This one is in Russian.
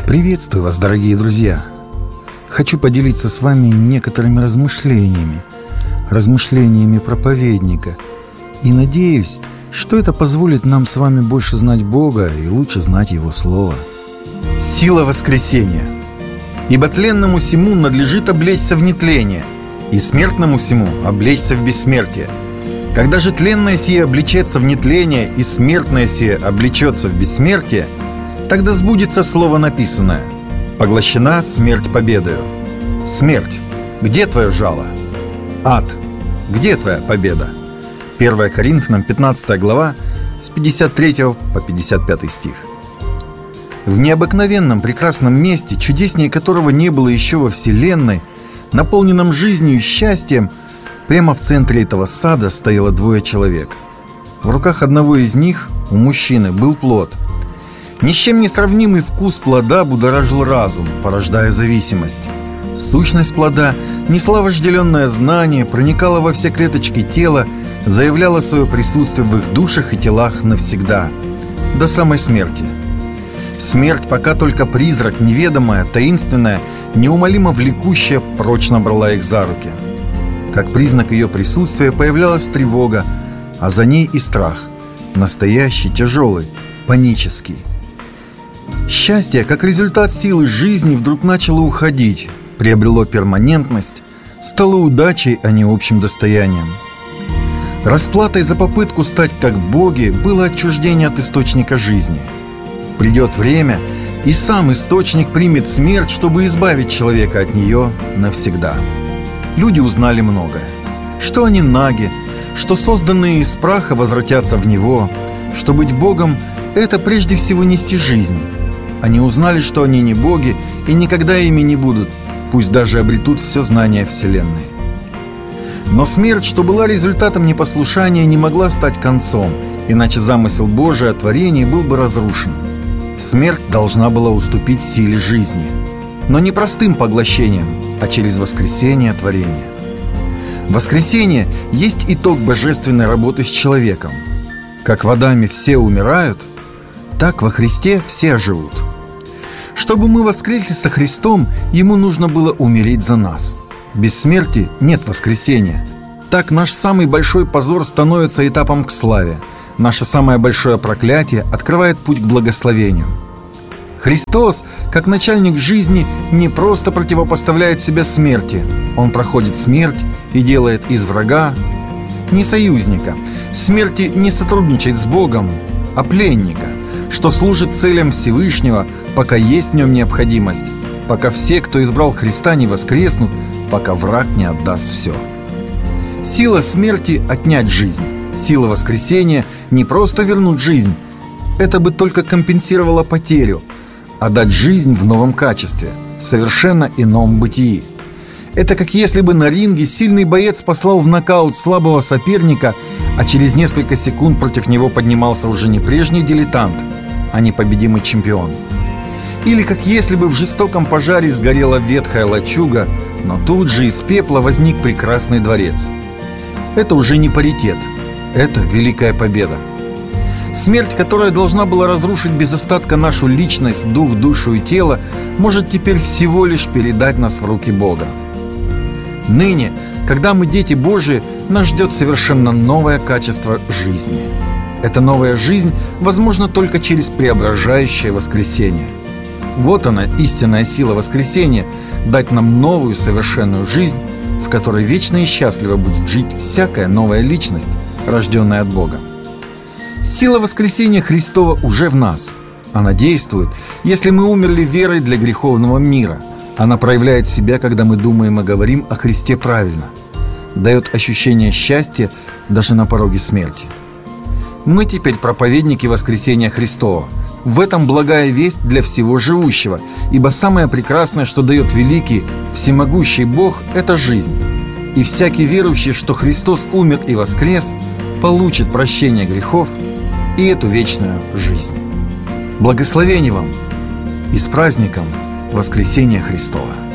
Приветствую вас, дорогие друзья! Хочу поделиться с вами некоторыми размышлениями проповедника. И надеюсь, что это позволит нам с вами больше знать Бога и лучше знать Его Слово. Сила воскресения. «Ибо тленному сему надлежит облечься в нетление, и смертному сему облечься в бессмертие. Когда же тленное сие облечется в нетление, и смертное сие облечется в бессмертие, тогда сбудется слово написанное: поглощена смерть победою. Смерть, где твое жало? Ад, где твоя победа?» 1 Коринфянам 15 глава с 53 по 55 стих. В необыкновенном прекрасном месте, чудеснее которого не было еще во вселенной, наполненном жизнью и счастьем, прямо в центре этого сада стояло двое человек. В руках одного из них, у мужчины, был плод. Ни с чем не сравнимый вкус плода будоражил разум, порождая зависимость. Сущность плода несла вожделенное знание, проникала во все клеточки тела, заявляла свое присутствие в их душах и телах навсегда, до самой смерти. Смерть, пока только призрак, неведомая, таинственная, неумолимо влекущая, прочно брала их за руки. Как признак ее присутствия появлялась тревога, а за ней и страх, настоящий, тяжелый, панический. Счастье, как результат силы жизни, вдруг начало уходить, приобрело перманентность, стало удачей, а не общим достоянием. Расплатой за попытку стать как боги было отчуждение от источника жизни. Придет время, и сам источник примет смерть, чтобы избавить человека от нее навсегда. Люди узнали многое. Что они наги, что созданные из праха возвратятся в него, что быть Богом – это прежде всего нести жизнь. Они узнали, что они не боги и никогда ими не будут, пусть даже обретут все знания Вселенной. Но смерть, что была результатом непослушания, не могла стать концом, иначе замысел Божий о творении был бы разрушен. Смерть должна была уступить силе жизни, но не простым поглощением, а через воскресение творения. Воскресение есть итог божественной работы с человеком. Как в Адаме все умирают, так во Христе все оживут. Чтобы мы воскресли со Христом, Ему нужно было умереть за нас. Без смерти нет воскресения. Так наш самый большой позор становится этапом к славе. Наше самое большое проклятие открывает путь к благословению. Христос, как начальник жизни, не просто противопоставляет себя смерти. Он проходит смерть и делает из врага не союзника, смерти не сотрудничает с Богом, а пленника, что служит целям Всевышнего, пока есть в нем необходимость, пока все, кто избрал Христа, не воскреснут, пока враг не отдаст все. Сила смерти – отнять жизнь. Сила воскресения – не просто вернуть жизнь. Это бы только компенсировало потерю, а дать жизнь в новом качестве, совершенно ином бытии. Это как если бы на ринге сильный боец послал в нокаут слабого соперника, а через несколько секунд против него поднимался уже не прежний дилетант, а непобедимый чемпион. Или как если бы в жестоком пожаре сгорела ветхая лачуга, но тут же из пепла возник прекрасный дворец. Это уже не паритет, это великая победа. Смерть, которая должна была разрушить без остатка нашу личность, дух, душу и тело, может теперь всего лишь передать нас в руки Бога. Ныне, когда мы дети Божии, нас ждет совершенно новое качество жизни. Эта новая жизнь возможна только через преображающее воскресение. Вот она, истинная сила воскресения, дать нам новую совершенную жизнь, в которой вечно и счастливо будет жить всякая новая личность, рожденная от Бога. Сила воскресения Христова уже в нас. Она действует, если мы умерли верой для греховного мира. Она проявляет себя, когда мы думаем и говорим о Христе правильно. Дает ощущение счастья даже на пороге смерти. Мы теперь проповедники воскресения Христова. В этом благая весть для всего живущего, ибо самое прекрасное, что дает великий, всемогущий Бог – это жизнь. И всякий верующий, что Христос умер и воскрес, получит прощение грехов и эту вечную жизнь. Благословения вам и с праздником Воскресения Христова!